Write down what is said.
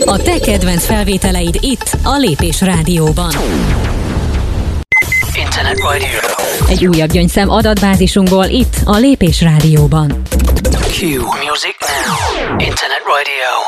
A te kedvenc felvételeid itt, a Lépés Rádióban. Internet Radio. Egy újabb gyöngyszem adatbázisunkból itt, a Lépés Rádióban. Q Music Now. Internet Radio.